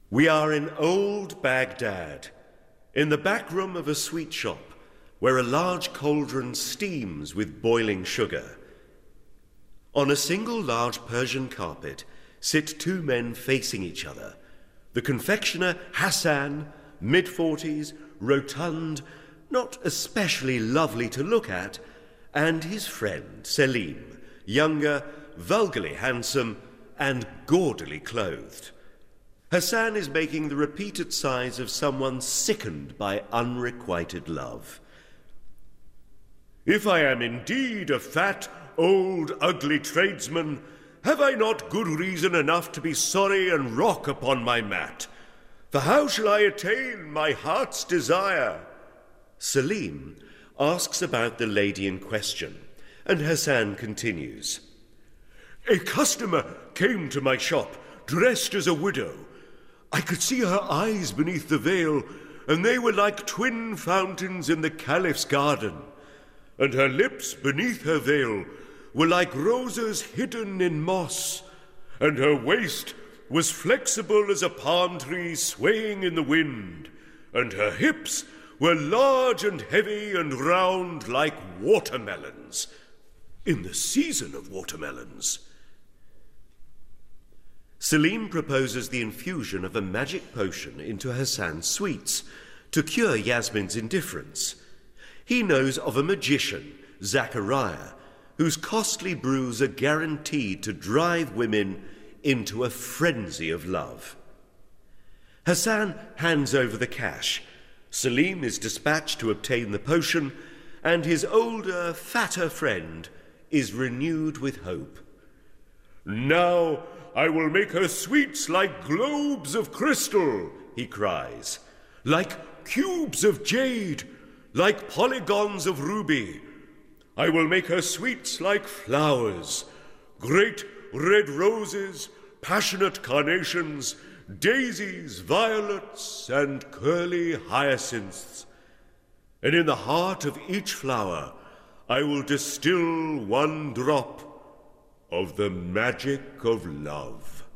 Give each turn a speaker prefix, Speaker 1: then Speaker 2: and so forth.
Speaker 1: We are in old Baghdad, in the back room of a sweet shop, where a large cauldron steams with boiling sugar. On a single large Persian carpet sit two men facing each other. The confectioner Hassan, mid-40s, rotund, not especially lovely to look at, and his friend Selim, younger, vulgarly handsome, and gaudily clothed. Hassan is making the repeated sighs of someone sickened by unrequited love. If I am indeed a fat, old, ugly tradesman, have I not good reason enough to be sorry and rock upon my mat? For how shall I attain my heart's desire? Selim asks about the lady in question, and Hassan continues. A customer came to my shop, dressed as a widow. I could see her eyes beneath the veil, and they were like twin fountains in the caliph's garden. And her lips beneath her veil were like roses hidden in moss, and her waist was flexible as a palm tree swaying in the wind, and her hips were large and heavy and round like watermelons, in the season of watermelons. Selim proposes the infusion of a magic potion into Hassan's sweets to cure Yasmin's indifference. He knows of a magician, Zachariah, whose costly brews are guaranteed to drive women into a frenzy of love. Hassan hands over the cash. Selim is dispatched to obtain the potion, and his older, fatter friend is renewed with hope. Now I will make her sweets like globes of crystal, he cries, like cubes of jade, like polygons of ruby. I will make her sweets like flowers, great red roses, passionate carnations, daisies, violets, and curly hyacinths. And in the heart of each flower I will distill one drop of the magic of love.